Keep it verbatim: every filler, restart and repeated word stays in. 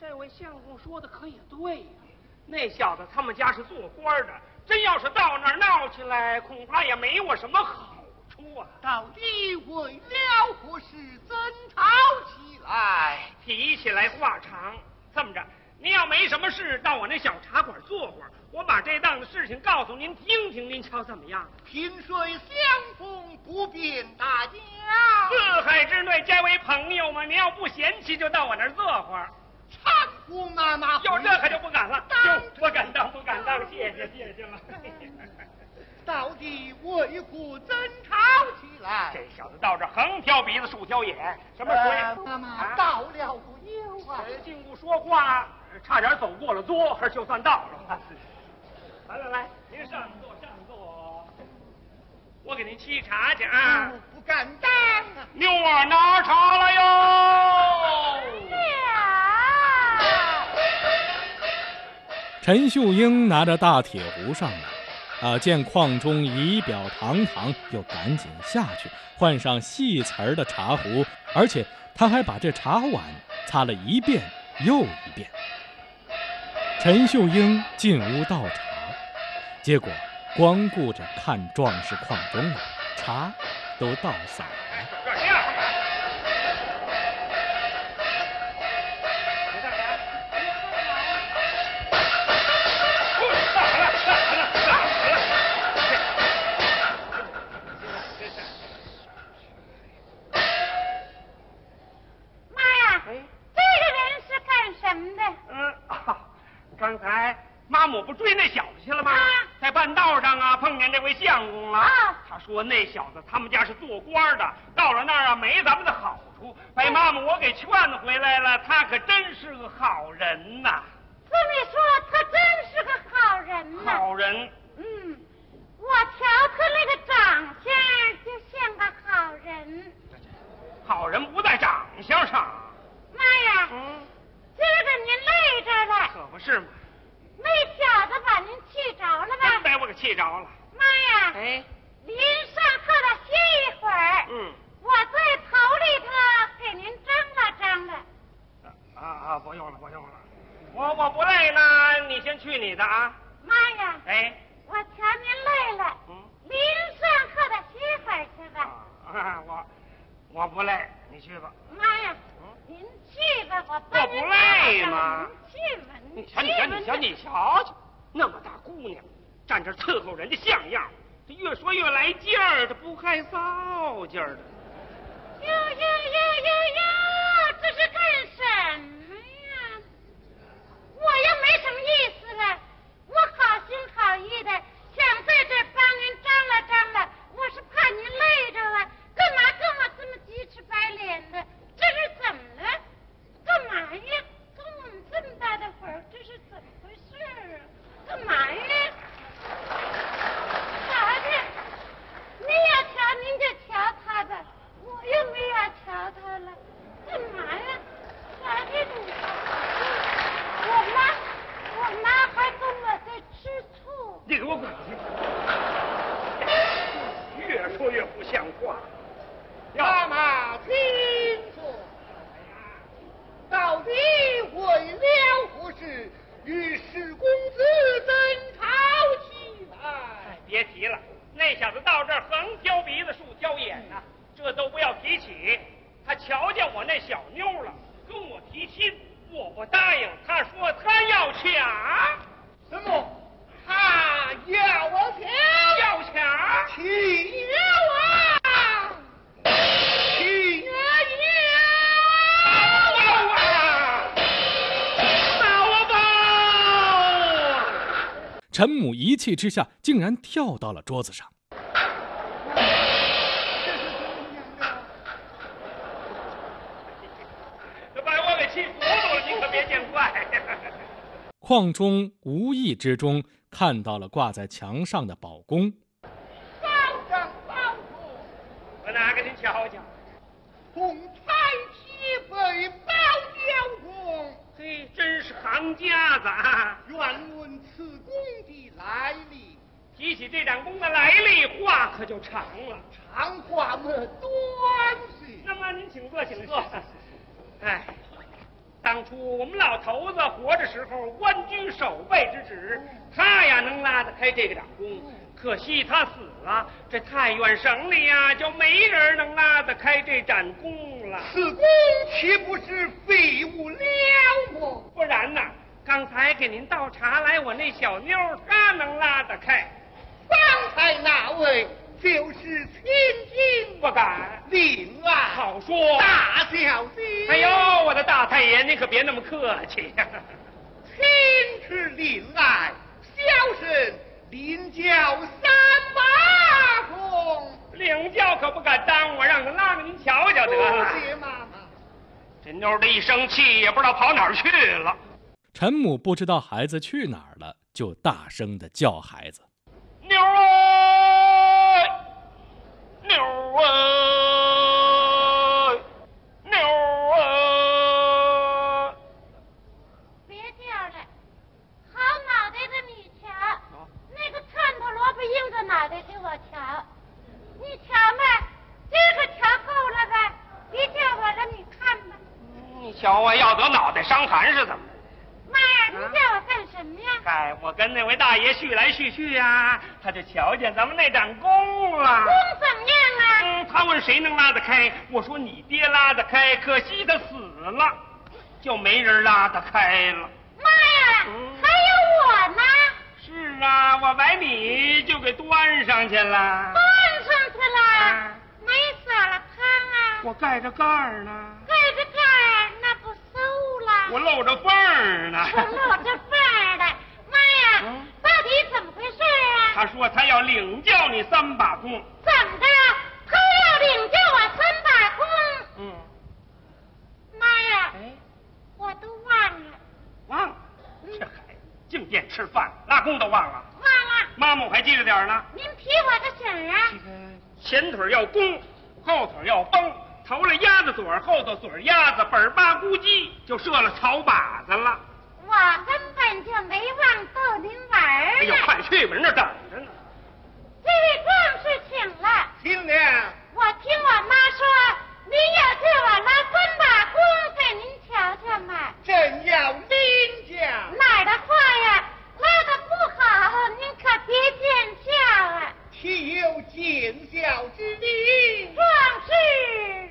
这位相公说的可也对呀、啊，那小子他们家是做官的，真要是到那儿闹起来，恐怕也没我什么好处啊。 到底为了何事争吵起来？ 提起来话长，这么着，您要没什么事，到我那小茶馆坐会儿，我把这档子事情告诉您听听，您瞧怎么样？ 萍水相逢不便大家， 四海之内皆为朋友嘛。您要不嫌弃，就到我那儿坐会儿。 参姑妈妈， 有这可就不敢了，就不敢当，不敢当，谢谢谢谢了。 到底为何争吵起来？ 这小子到这横挑鼻子竖挑眼，什么鬼？ 呃、妈妈、啊、到了不久啊， 进屋说话，差点走过了桌，就算到了。来来来，您上座上座，我给您沏茶去啊。 嗯、不敢当啊。 妞儿拿茶来哟。 陈秀英拿着大铁壶上来，啊，见邝中仪表堂堂，又赶紧下去换上细瓷儿的茶壶，而且他还把这茶碗擦了一遍又一遍。陈秀英进屋倒茶，结果光顾着看壮士邝中了，茶都倒洒了。 刚才妈母不追那小子去了吗？啊、在半道上啊，碰见这位相公了。啊、他说那小子他们家是做官的，到了那儿啊没咱们的好处，被妈母我给劝回来了。他可真是个好人呐！ 这么说，他真是个好人呐。 好人。 嗯，我瞧他那个长相就像个好人。 好人不在长相上。 妈呀！ 嗯。 今儿个您累着了， 可不是嘛？ 那小子把您气着了吧？ 真把我给气着了。 妈呀！ 哎， 您上炕了歇一会儿。 嗯， 我在头里头给您张罗张罗。 啊啊，不用了，不用了，我我不累呢，你先去你的啊。 妈呀！ 哎， 我瞧您累了，嗯，您上炕了歇会儿去吧。 啊，我我不累，你去吧。 妈呀！您去吧，我帮我不累吗？ 您去吧， 你瞧，你瞧，你瞧，你瞧瞧，那么大姑娘，站这伺候人家像样，这越说越来劲儿，这不害臊劲儿的。 哟哟哟哟哟，这是干什么呀？我又没什么意思了，我好心好意的想在这帮您张罗张罗，我是怕您累着了，干嘛跟我这么鸡翅白脸的？这是怎么了？干嘛呀？跟我们这么大的会儿，这是怎么回事啊？干嘛呀？瞧着，您要瞧您就瞧他吧，我又没要瞧他了。干嘛呀？瞧着你，我妈，我妈还跟我在吃醋。 你给我滚！越说越不像话。 妈妈听说，到底为了何事与史公子争吵起来？ 哎，别提了，那小子到这儿横挑鼻子竖挑眼呐、啊，这都不要提起。他瞧见我那小妞了，跟我提亲，我不答应。他说他要抢。 什么？他要我抢？ 要抢？ 起了啊！起了要啊！打我吧！ 陈母一气之下，竟然跳到了桌子上。 这把我给气糊涂了，你可别见怪。 邝中无意之中看到了挂在墙上的宝弓， 报上报出， 我拿给您瞧瞧。 红彩旗飞宝雕弓， 嘿，真是行家子啊！ 愿问此弓的来历。 提起这盏弓的来历，话可就长了。 长话么短些。 那么您请坐，请坐。哎，当当初我们老头子活着时候官居守备之职，他呀能拉得开这个长工。可惜他死了，这太原省里呀就没人能拉得开这展功了。 此功岂不是废物了么？ 不然呐，刚才给您倒茶来，我那小妞她能拉得开。 方才那位就是千金， 不敢。 令爱好说， 大小姐。 哎呦，我的大太爷，您可别那么客气呀、啊。 亲之令爱，小生领教三把功。 领教可不敢当，我让他拉给您瞧瞧得了。 谢妈妈。 这妞的一生气，也不知道跑哪儿去了。 陈母不知道孩子去哪儿了，就大声地叫孩子：“ 妞儿，妞儿，妞儿！” 别叫了，好脑袋的你瞧，那个串头萝卜硬着脑袋给我瞧，你瞧吧，这个瞧够了吧？别叫我了，你看吧。 你瞧我要得脑袋伤寒是怎么？ 妈呀，你叫我干什么呀？ 嗨，我跟那位大爷叙来叙去呀，他就瞧见咱们那展功了。 功怎么样啊？ 嗯，他问谁能拉得开，我说你爹拉得开，可惜他死了，就没人拉得开了。 妈呀， 嗯、 还有我呢。 是啊，我把你就给端上去了。 端上去了？ 啊、 没撒了汤啊？ 我盖着盖儿呢。 盖着盖儿，那不馊了？ 我露着缝儿呢。 我露着缝儿的。妈呀，嗯、到底怎么回事啊？ 他说他要领教你三把功。 怎么的？他要领教我三把功？ 嗯。 妈呀！ 哎， 我都忘了。 忘了？这孩子净惦吃饭，拉弓都忘了。 忘了。 妈妈我还记着点呢。 您提我个醒啊！ 前腿要弓，后腿要绷，头了鸭子嘴儿，后头嘴儿鸭子，本儿八咕叽就射了草靶子了。 我根本就没忘逗您玩儿。 哎呦，快去吧，人那等着呢。 这位壮士请了。 亲娘， 我听我妈说，您要